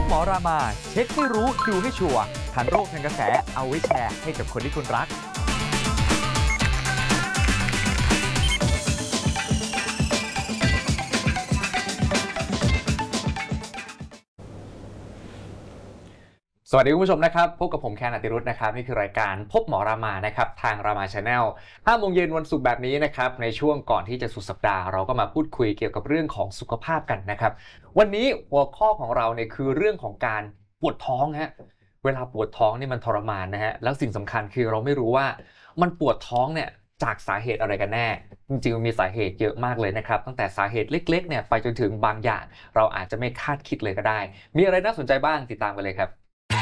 หมอรามาเช็คให้รู้ดูให้ชัวร์ทันโรคทันกระแสเอาไว้แชร์ให้กับคนที่คุณรักสวัสดีคุณผู้ชมนะครับพบกับผมแคนอติรุธนะครับนี่คือรายการพบหมอรามานะครับทางรามา Channel 5 โมงเย็นวันศุกร์แบบนี้นะครับในช่วงก่อนที่จะสุดสัปดาห์เราก็มาพูดคุยเกี่ยวกับเรื่องของสุขภาพกันนะครับวันนี้หัวข้อของเราเนี่ยคือเรื่องของการปวดท้องฮะเวลาปวดท้องนี่มันทรมานนะฮะแล้วสิ่งสำคัญคือเราไม่รู้ว่ามันปวดท้องเนี่ยจากสาเหตุอะไรกันแน่จริงๆมีสาเหตุเยอะมากเลยนะครับตั้งแต่สาเหตุเล็กๆเนี่ยไปจนถึงบางอย่างเราอาจจะไม่คาดคิดเลยก็ได้มีอะไรน่าสนใจบ้างติดตามกันเลยครับ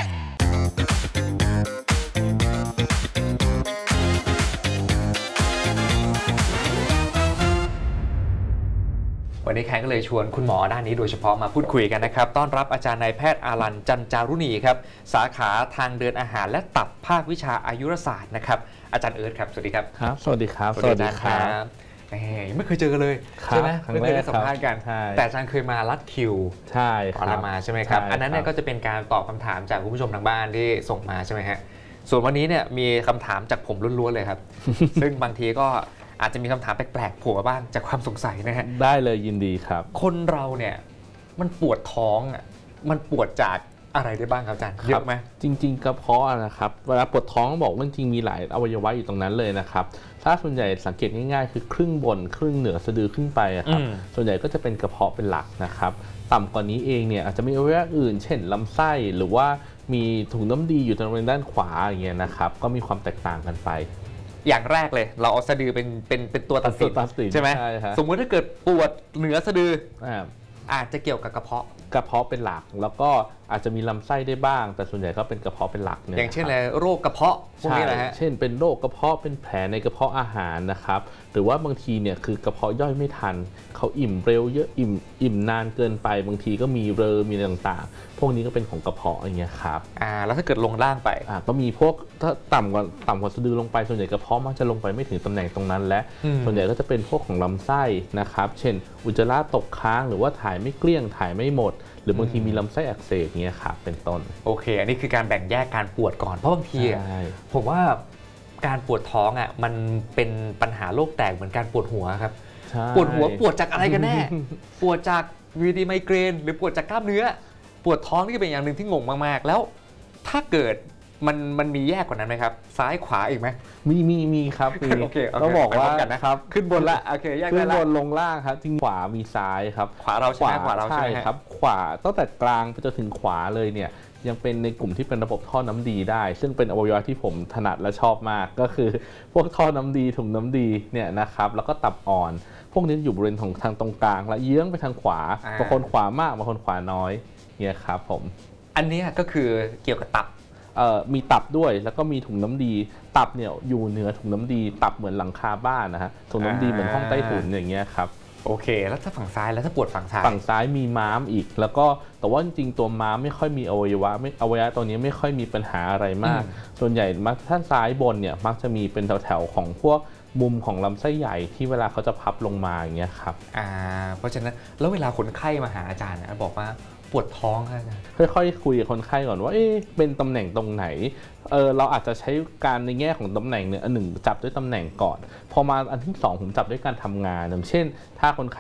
วันนี้แคนก็เลยชวนคุณหมอด้านนี้โดยเฉพาะมาพูดคุยกันนะครับต้อนรับอาจารย์นายแพทย์อารันจันจารุณีครับสาขาทางเดินอาหารและตับภาควิชาอายุรศาสตร์นะครับอาจารย์เอิร์ธครับสวัสดีครับครับสวัสดีครับสวัสดีครับไม่เคยเจอกันเลยใช่ไหมไม่เคยได้สัมภาษณ์กันแต่อาจารย์เคยมารัดคิวใช่ครับมาใช่ไหมครับอันนั้นเนี่ยก็จะเป็นการตอบคำถามจากคุณผู้ชมทางบ้านที่ส่งมาใช่ไหมฮะส่วนวันนี้เนี่ยมีคำถามจากผมล้วนๆเลยครับ ซึ่งบางทีก็อาจจะมีคำถามแปลกๆโผล่มาบ้างจากความสงสัยนะฮะได้เลยยินดีครับคนเราเนี่ยมันปวดท้องอ่ะมันปวดจากอะไรได้บ้างครับอาจารย์เยอะไหมจริงๆกระเพาะนะครับเวลาปวดท้องบอกว่าจริงมีหลายอวัยวะอยู่ตรงนั้นเลยนะครับถ้าส่วนใหญ่สังเกตง่ายๆคือครึ่งบนครึ่งเหนือสะดือขึ้นไปครับส่วนใหญ่ก็จะเป็นกระเพาะเป็นหลักนะครับต่ำกว่านี้เองเนี่ยอาจจะมีอวัยวะอื่นเช่นลำไส้หรือว่ามีถุงน้ำดีอยู่ตรงด้านขวาอย่างเงี้ยนะครับก็มีความแตกต่างกันไปอย่างแรกเลยเราเอาสะดือเป็นตัวตัดสินใช่ไหมสมมุติถ้าเกิดปวดเหนือสะดืออาจจะเกี่ยวกับกระเพาะเป็นหลักแล้วก็อาจจะมีลำไส้ได้บ้างแต่ส่วนใหญ่ก็เป็นกระเพาะเป็นหลักเนี่ยอย่างเช่นอะไรโรคกระเพาะพวกนี้แหละฮะเช่นเป็นโรคกระเพาะเป็นแผลในกระเพาะอาหารนะครับหรือว่าบางทีเนี่ยคือกระเพาะย่อยไม่ทันเขาอิ่มเร็วเยอะอิ่มนานเกินไปบางทีก็มีเรอมีอะไรต่างๆพวกนี้ก็เป็นของกระเพาะอย่างเงี้ยครับแล้วถ้าเกิดลงล่างไปก็มีพวกถ้าต่ำกว่าสะดือลงไปส่วนใหญ่กระเพาะมักจะลงไปไม่ถึงตำแหน่งตรงนั้นและส่วนใหญ่ก็จะเป็นพวกของลำไส้นะครับเช่นอุจจาระตกค้างหรือว่าถ่ายไม่เกลี้ยงถ่ายไม่หมดหรือบางทีมีลำไส้อักเสบเงี้ยครับเป็นต้นโอเคอันนี้คือการแบ่งแยกการปวดก่อนเพราะบางทีผมว่าการปวดท้องมันเป็นปัญหาโรคแตกเหมือนการปวดหัวครับปวดหัวปวดจากอะไรกันแน่ ปวดจากวีดีไมเกรนหรือปวดจากกล้ามเนื้อปวดท้องนี่เป็นอย่างหนึ่งที่งงมากๆแล้วถ้าเกิดมันมีแยกกว่านั้นไหมครับซ้ายขวาอีกไหมมีครับต้องบอกว่านะครับขึ้นบนละโอเคแยกขึ้นบนลงล่างครับจริงขวามีซ้ายครับขวาเราใช่ไหมขวาเราใช่ครับขวาตั้งแต่กลางไปจนถึงขวาเลยเนี่ยยังเป็นในกลุ่มที่เป็นระบบท่อน้ำดีได้ซึ่งเป็นอวัยวะที่ผมถนัดและชอบมากก็คือพวกท่อน้ำดีถุงน้ำดีเนี่ยนะครับแล้วก็ตับอ่อนพวกนี้อยู่บริเวณของทางตรงกลางและเยื้องไปทางขวาบางคนขวามากบางคนขวาน้อยเนี่ยครับผมอันนี้ก็คือเกี่ยวกับตับมีตับด้วยแล้วก็มีถุงน้ำดีตับเนี่ยอยู่เหนือถุงน้ำดีตับเหมือนหลังคาบ้านนะฮะถุงน้ำดีเหมือนห้องใต้ถุนอย่างเงี้ยครับโอเคแล้วถ้าฝั่งซ้ายแล้วถ้าปวดฝั่งซ้ายมีม้ามอีกแล้วก็แต่ว่าจริงๆตัวม้ามไม่ค่อยมีอวัยวะตัวนี้ไม่ค่อยมีปัญหาอะไรมากส่วนใหญ่มักถ้าซ้ายบนเนี่ยมักจะมีเป็นแถวๆของพวกมุมของลำไส้ใหญ่ที่เวลาเขาจะพับลงมาอย่างเงี้ยครับเพราะฉะนั้นแล้วเวลาคนไข้มาหาอาจารย์บอกว่าปวดท้องครับค่อยๆคุยกับคนไข้ก่อนว่าเป็นตำแหน่งตรงไหนเราอาจจะใช้การในแง่ของตำแหน่งเนี่ยอันหนึ่งจับด้วยตำแหน่งก่อนพอมาอันที่2ผมจับด้วยการทำงานอย่างเช่นถ้าคนไข้